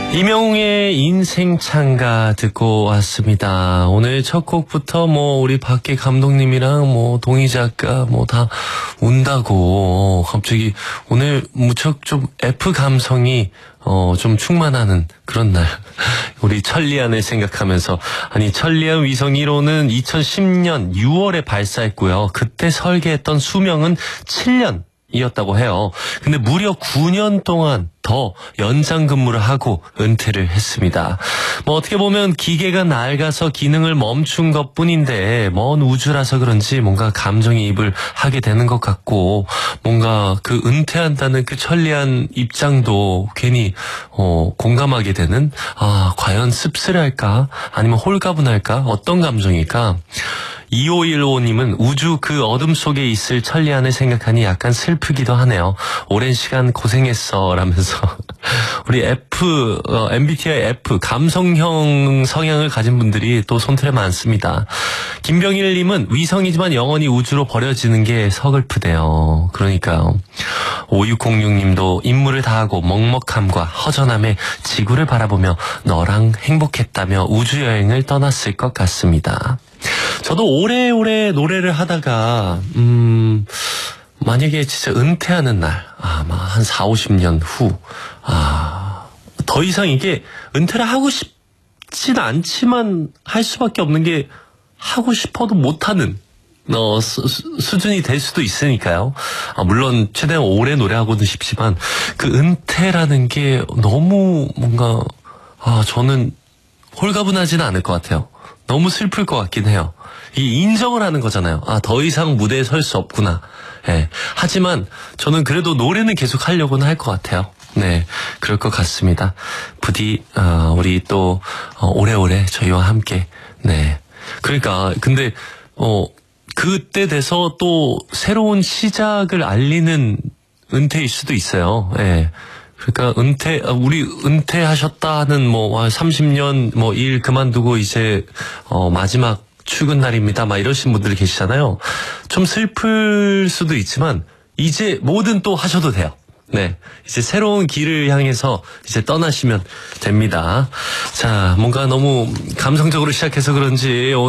이명웅의 인생 찬가 듣고 왔습니다. 오늘 첫 곡부터 우리 밖에 감독님이랑 동희 작가 다 운다고 갑자기 오늘 무척 좀 F 감성이 좀 충만하는 그런 날. 우리 천리안을 생각하면서 아니 천리안 위성 1호는 2010년 6월에 발사했고요. 그때 설계했던 수명은 7년 이었다고 해요. 근데 무려 9년 동안 더 연장 근무를 하고 은퇴를 했습니다. 어떻게 보면 기계가 낡아서 기능을 멈춘 것뿐인데 먼 우주라서 그런지 뭔가 감정이입을 하게 되는 것 같고 뭔가 그 은퇴한다는 그 천리안 입장도 괜히 공감하게 되는 과연 씁쓸할까 아니면 홀가분할까 어떤 감정일까? 2515님은 우주 그 어둠 속에 있을 천리안을 생각하니 약간 슬프기도 하네요. 오랜 시간 고생했어 라면서 우리 MBTI F 감성형 성향을 가진 분들이 또 손틀에 많습니다. 김병일님은 위성이지만 영원히 우주로 버려지는 게 서글프대요. 그러니까요. 5606님도 임무를 다하고 먹먹함과 허전함에 지구를 바라보며 너랑 행복했다며 우주여행을 떠났을 것 같습니다. 저도 오래오래 노래를 하다가 만약에 진짜 은퇴하는 날 아마 한 40-50년 후 더 이상 이게 은퇴를 하고 싶진 않지만 할 수밖에 없는 게 하고 싶어도 못하는 수준이 될 수도 있으니까요. 물론 최대한 오래 노래하고는 싶지만 그 은퇴라는 게 너무 뭔가 저는 홀가분하지는 않을 것 같아요. 너무 슬플 것 같긴 해요. 이 인정을 하는 거잖아요. 더 이상 무대에 설 수 없구나. 예. 하지만 저는 그래도 노래는 계속 하려고는 할 것 같아요. 네, 그럴 것 같습니다. 부디 우리 또 오래오래 저희와 함께. 네. 그러니까 근데 그때 돼서 또 새로운 시작을 알리는 은퇴일 수도 있어요. 예. 그러니까 우리 은퇴하셨다는 30년 일 그만두고 이제 마지막 출근 날입니다. 이러신 분들 계시잖아요. 좀 슬플 수도 있지만 이제 뭐든 또 하셔도 돼요. 네. 이제 새로운 길을 향해서 이제 떠나시면 됩니다. 자, 뭔가 너무 감성적으로 시작해서 그런지